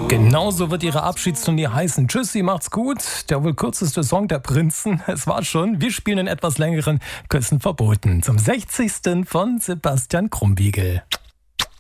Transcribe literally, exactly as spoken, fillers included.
Genauso wird ihre Abschiedsturnier heißen. Tschüssi, macht's gut. Der wohl kürzeste Song der Prinzen. Es war schon. Wir spielen den etwas längeren Küssen verboten. Zum sechzigsten von Sebastian Krumbiegel.